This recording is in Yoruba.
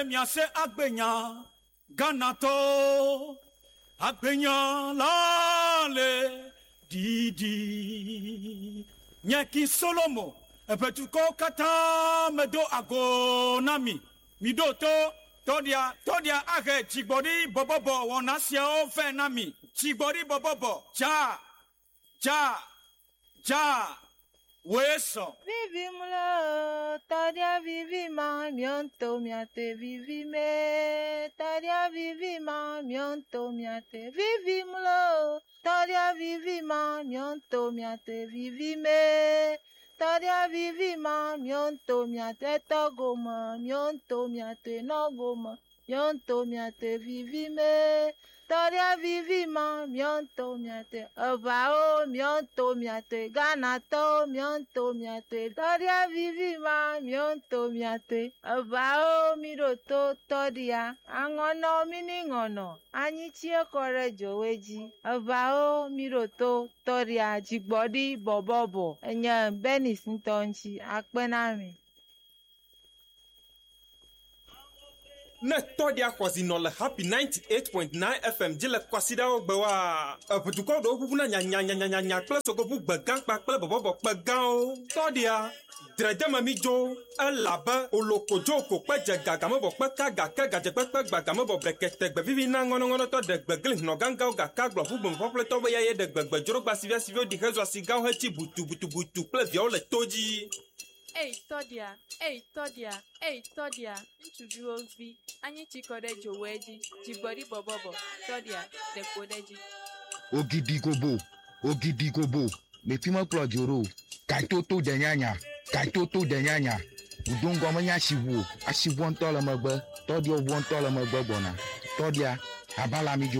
le miase agbenya Ganato agbenya la le didi Nyaki Solomo epetuko kata medo agonami midoto todia age chigbori bobobo wonasia o fenami chigbori bobobo ja Weso. Vivimos, todia vivimos, mionto miate vivime, todia vivimos, mionto miate vivimos, todia vivimos, mionto miate vivime, todia vivimos, mionto miate togoma, mionto miate nogoma, mionto miate vivime. Toria vivima, mionto miate, avao, mionto miate, ganato, mionto miate, toria vivima, mionto miate, avao, miroto, toria, angono, miningono, anichie kore joweji, avao, miroto, toria, jigbodi, bobobo, enye benis ntonchi, akpenami. Ne todia kwazi no le happy 98.9 FM dile kwasida ogbewa eputuko do bubuna nya kple soko bu gbegan pa kple bobobo gbegan o todia drede mami jo elabe olokojo ko peje gagamo bo peka gake gaje pepe gbagamo bo brekete gbevivi na ngono to de gbegli no ganga o gaka glo fu gbon pople to be ye de gbegbejo gba sivio di hezo asiga o hechi butu ple via o le toji. Hey Todia, nchubi ovi, anyị chikọrọ joweji, jigbori bobobo, Todia, dekodeji. Ogidigobo, mefima plajoro, kaitoto denyanya, udongo manya shiwu, ashiwu ntola magbe, Todia wontola magbe bona, Todia, abala mi